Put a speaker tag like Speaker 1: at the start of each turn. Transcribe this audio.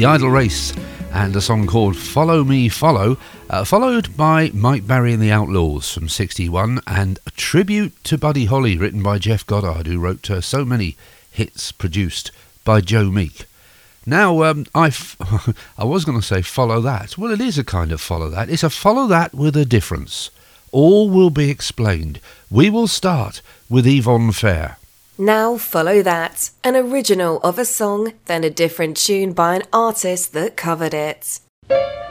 Speaker 1: The Idle Race, and a song called Follow Me Follow, followed by Mike Barry and the Outlaws from 61, and a tribute to Buddy Holly written by Jeff Goddard, who wrote so many hits produced by Joe Meek. Now, I was going to say follow that. Well, it is a kind of follow that. It's a follow that with a difference. All will be explained. We will start with Yvonne Fair.
Speaker 2: Now follow that, an original of a song, then a different tune by an artist that covered it.